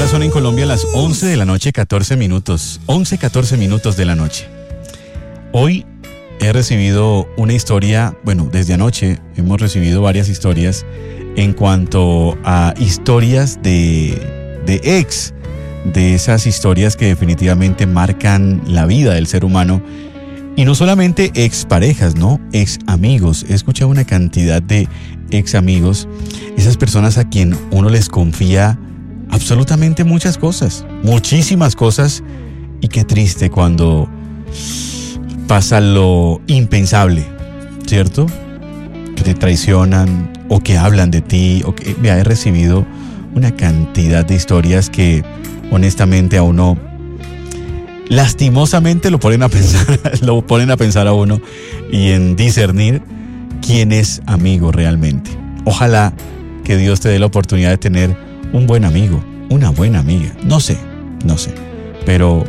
Ahora son en Colombia las 11 de la noche, 14 minutos. 14 minutos de la noche. Hoy he recibido una historia, bueno, desde anoche hemos recibido varias historias en cuanto a historias de ex, de esas historias que definitivamente marcan la vida del ser humano. Y no solamente ex parejas, ¿no? Ex amigos. He escuchado una cantidad de ex amigos, esas personas a quien uno les confía absolutamente muchas cosas, muchísimas cosas, y qué triste cuando pasa lo impensable, ¿cierto? Que te traicionan o que hablan de ti, o que he recibido una cantidad de historias que honestamente a uno lastimosamente lo ponen a pensar a uno y en discernir quién es amigo realmente. Ojalá que Dios te dé la oportunidad de tener un buen amigo, una buena amiga. No sé, pero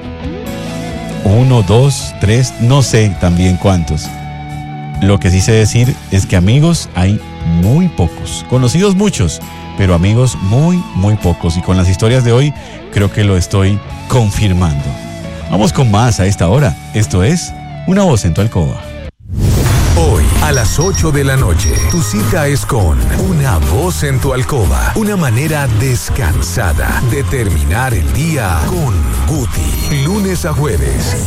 1, 2, 3, no sé también cuántos. Lo que sí sé decir es que amigos hay muy pocos, conocidos muchos, pero amigos muy, muy pocos. Y con las historias de hoy creo que lo estoy confirmando. Vamos con más a esta hora. Esto es Una Voz en tu Alcoba. Hoy, a las 8 de la noche, tu cita es con Una Voz en tu Alcoba. Una manera descansada de terminar el día con Guti. Lunes a jueves.